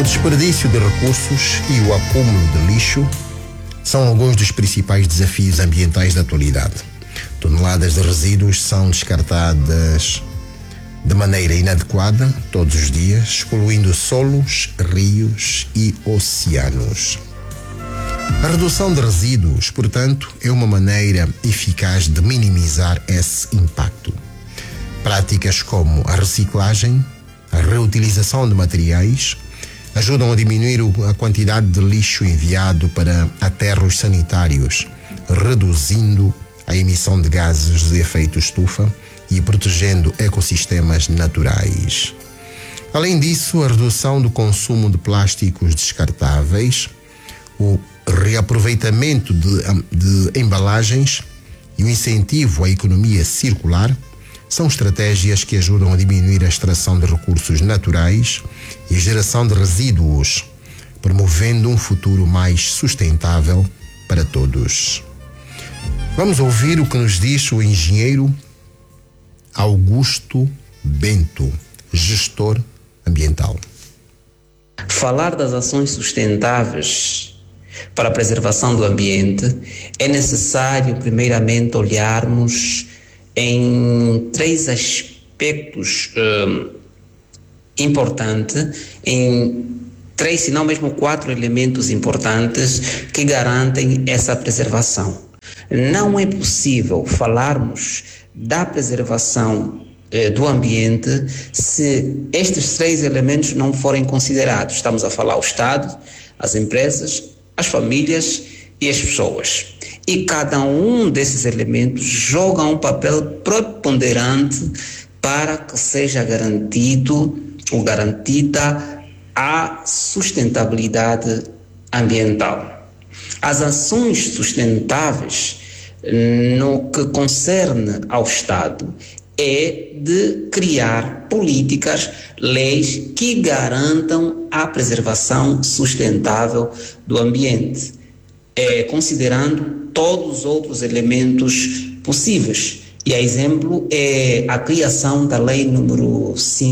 desperdício de recursos e o acúmulo de lixo são alguns dos principais desafios ambientais da atualidade. Toneladas de resíduos são descartadas de maneira inadequada todos os dias, poluindo solos, rios e oceanos. A redução de resíduos, portanto, é uma maneira eficaz de minimizar esse impacto. Práticas como a reciclagem, a reutilização de materiais, ajudam a diminuir a quantidade de lixo enviado para aterros sanitários, reduzindo a emissão de gases de efeito estufa e protegendo ecossistemas naturais. Além disso, a redução do consumo de plásticos descartáveis, o reaproveitamento de embalagens e o incentivo à economia circular são estratégias que ajudam a diminuir a extração de recursos naturais e a geração de resíduos, promovendo um futuro mais sustentável para todos. Vamos ouvir o que nos diz o engenheiro Augusto Bento, gestor ambiental. Falar das ações sustentáveis para a preservação do ambiente é necessário, primeiramente, olharmos em três aspectos importantes, em três, se não mesmo 4 elementos importantes que garantem essa preservação. Não é possível falarmos da preservação do ambiente se estes 3 elementos não forem considerados. Estamos a falar o Estado, as empresas, as famílias e as pessoas. E cada um desses elementos joga um papel preponderante para que seja garantido ou garantida a sustentabilidade ambiental. As ações sustentáveis, no que concerne ao Estado, é de criar políticas, leis que garantam a preservação sustentável do ambiente, considerando todos os outros elementos possíveis. E a exemplo é a criação da Lei número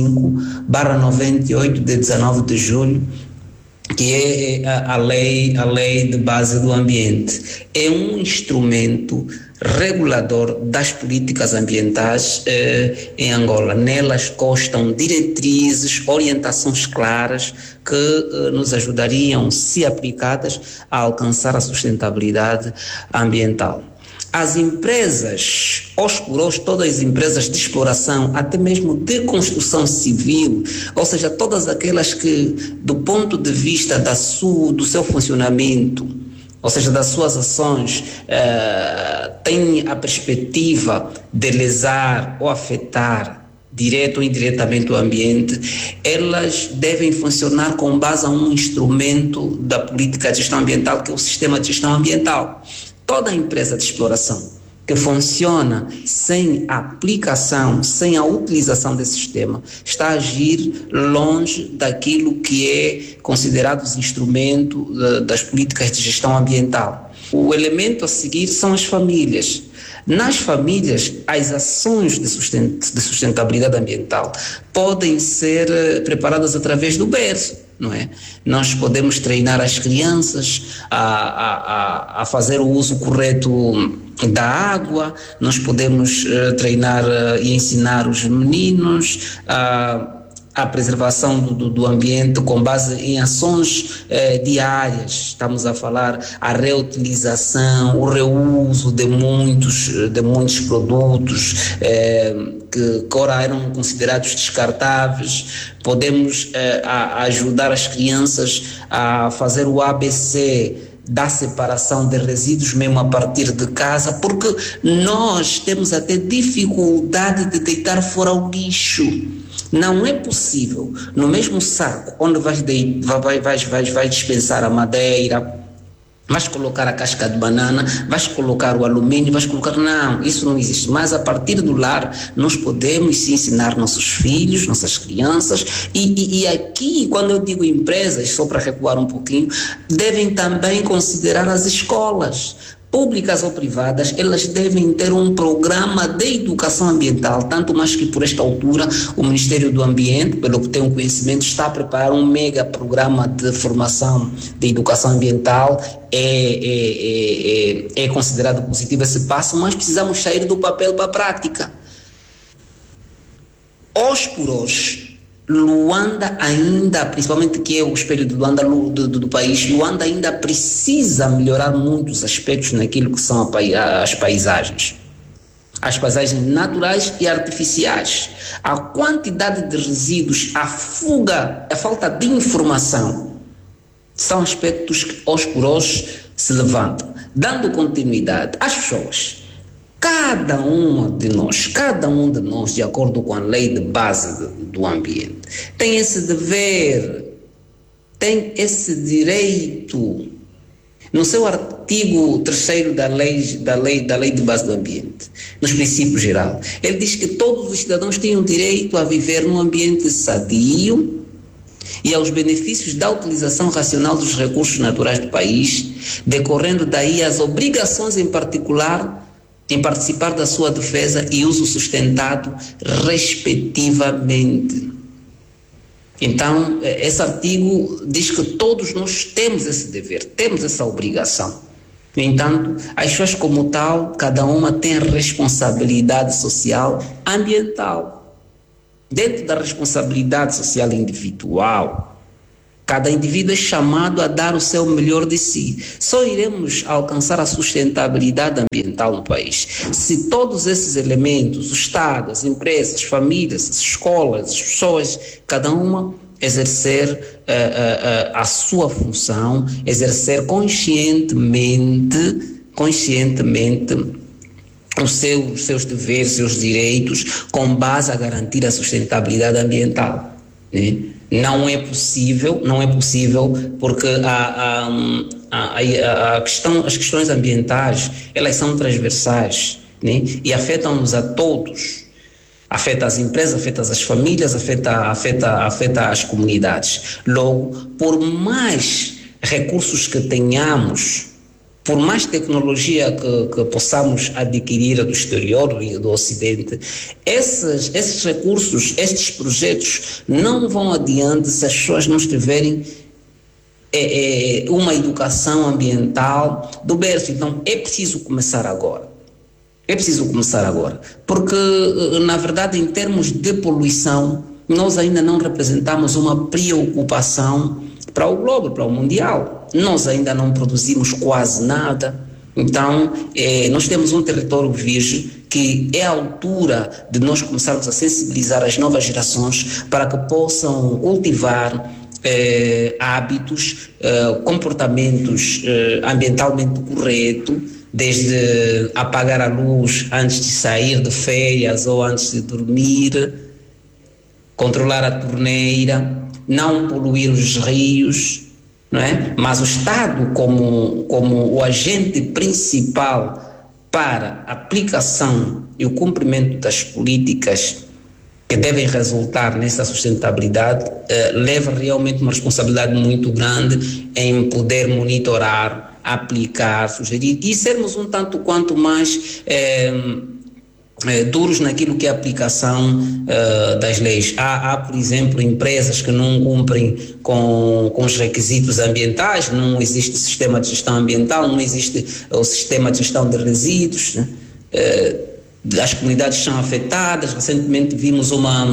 5/98 de 19 de julho, que é a lei de base do ambiente. É um instrumento regulador das políticas ambientais em Angola. Nelas constam diretrizes, orientações claras que nos ajudariam, se aplicadas, a alcançar a sustentabilidade ambiental. As empresas, hoje por hoje, todas as empresas de exploração, até mesmo de construção civil, ou seja, todas aquelas que, do ponto de vista do seu funcionamento, ou seja, das suas ações, têm a perspectiva de lesar ou afetar direto ou indiretamente o ambiente, elas devem funcionar com base a um instrumento da política de gestão ambiental, que é o sistema de gestão ambiental. Toda empresa de exploração que funciona sem a aplicação, sem a utilização desse sistema, está a agir longe daquilo que é considerado os instrumentos das políticas de gestão ambiental. O elemento a seguir são as famílias. Nas famílias, as ações de sustentabilidade ambiental podem ser preparadas através do berço, não é? Nós podemos treinar as crianças a fazer o uso correto da água, nós podemos treinar e ensinar os meninos a preservação do ambiente com base em ações diárias. Estamos a falar a reutilização, o reuso de muitos produtos que ora eram considerados descartáveis. Podemos ajudar as crianças a fazer o ABC da separação de resíduos mesmo a partir de casa, porque nós temos até dificuldade de deitar fora o lixo. Não é possível, no mesmo saco onde vais dispensar a madeira, vais colocar a casca de banana, vais colocar o alumínio, não, isso não existe. Mas a partir do lar nós podemos ensinar nossos filhos, nossas crianças, e aqui, quando eu digo empresas, só para recuar um pouquinho, devem também considerar as escolas, públicas ou privadas, elas devem ter um programa de educação ambiental, tanto mais que por esta altura o Ministério do Ambiente, pelo que tenho conhecimento, está a preparar um mega programa de formação de educação ambiental. É considerado positivo esse passo, mas precisamos sair do papel para a prática. Hoje por hoje, Luanda ainda, principalmente que é o espelho de Luanda, do país, Luanda ainda precisa melhorar muitos aspectos naquilo que são as paisagens naturais e artificiais. A quantidade de resíduos, a fuga, a falta de informação, são aspectos que hoje por hoje se levantam. Dando continuidade às pessoas, cada um de nós, de acordo com a lei de base do ambiente, tem esse dever, tem esse direito. No seu artigo 3º da lei de base do ambiente, nos princípios gerais, ele diz que todos os cidadãos têm o direito a viver num ambiente sadio e aos benefícios da utilização racional dos recursos naturais do país, decorrendo daí as obrigações em particular em participar da sua defesa e uso sustentado, respectivamente. Então, esse artigo diz que todos nós temos esse dever, temos essa obrigação. No entanto, as pessoas como tal, cada uma tem a responsabilidade social ambiental. Dentro da responsabilidade social individual, cada indivíduo é chamado a dar o seu melhor de si. Só iremos alcançar a sustentabilidade ambiental no país se todos esses elementos, o Estado, as empresas, as famílias, as escolas, as pessoas, cada uma exercer a sua função, exercer conscientemente os seus deveres, seus direitos, com base a garantir a sustentabilidade ambiental, né? Não é possível, porque as questões ambientais, elas são transversais, né? E afetam-nos a todos. Afeta as empresas, afeta as famílias, afeta as comunidades. Logo, por mais recursos que tenhamos, por mais tecnologia que possamos adquirir do exterior e do Ocidente, esses recursos, estes projetos não vão adiante se as pessoas não tiverem uma educação ambiental do berço. Então é preciso começar agora. Porque, na verdade, em termos de poluição, nós ainda não representamos uma preocupação para o globo, para o mundial. Nós ainda não produzimos quase nada. Então, nós temos um território virgem que é a altura de nós começarmos a sensibilizar as novas gerações para que possam cultivar hábitos, comportamentos ambientalmente corretos, desde apagar a luz antes de sair de férias ou antes de dormir, controlar a torneira, não poluir os rios, não é? Mas o Estado, como o agente principal para a aplicação e o cumprimento das políticas que devem resultar nessa sustentabilidade, leva realmente uma responsabilidade muito grande em poder monitorar, aplicar, sugerir e sermos um tanto quanto mais duros naquilo que é a aplicação das leis. Há, por exemplo, empresas que não cumprem com os requisitos ambientais, não existe sistema de gestão ambiental, não existe o sistema de gestão de resíduos, né? As comunidades são afetadas. Recentemente vimos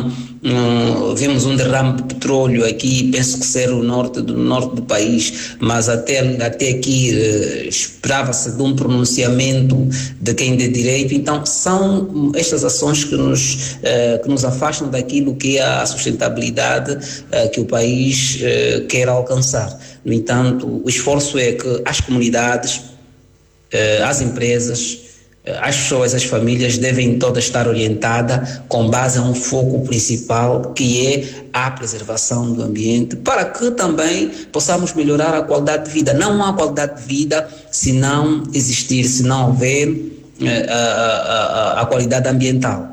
um derrame de petróleo aqui, penso que ser no norte do país, mas até aqui esperava-se de um pronunciamento de quem dê direito. Então são estas ações que nos afastam daquilo que é a sustentabilidade que o país quer alcançar. No entanto, o esforço é que as comunidades, as empresas, as pessoas, as famílias devem todas estar orientadas com base a um foco principal, que é a preservação do ambiente, para que também possamos melhorar a qualidade de vida. Não há qualidade de vida se não houver a qualidade ambiental.